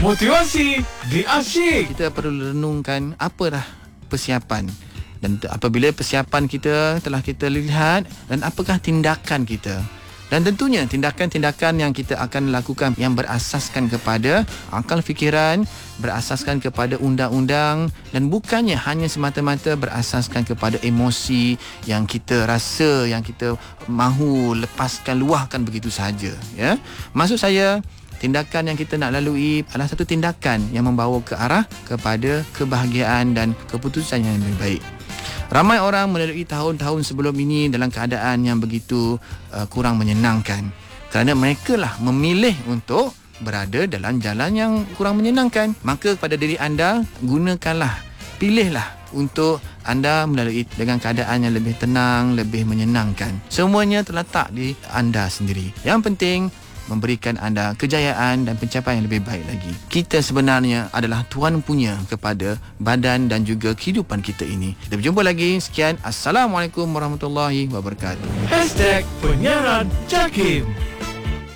Motivasi di Asyik. Kita perlu renungkan apa dah persiapan, dan apabila persiapan kita telah kita lihat, dan apakah tindakan kita. Dan tentunya tindakan-tindakan yang kita akan lakukan yang berasaskan kepada akal fikiran, berasaskan kepada undang-undang, dan bukannya hanya semata-mata berasaskan kepada emosi yang kita rasa, yang kita mahu lepaskan, luahkan begitu sahaja, ya. Maksud saya, tindakan yang kita nak lalui adalah satu tindakan yang membawa ke arah kepada kebahagiaan dan keputusan yang lebih baik. Ramai orang melalui tahun-tahun sebelum ini dalam keadaan yang begitu kurang menyenangkan, kerana mereka lah memilih untuk berada dalam jalan yang kurang menyenangkan. Maka pada diri anda, gunakanlah, pilihlah untuk anda melalui dengan keadaan yang lebih tenang, lebih menyenangkan. Semuanya terletak di anda sendiri. Yang penting memberikan anda kejayaan dan pencapaian yang lebih baik lagi. Kita sebenarnya adalah tuan punya kepada badan dan juga kehidupan kita ini. Kita berjumpa lagi. Sekian. Assalamualaikum warahmatullahi wabarakatuh. #penyiaran Jakim.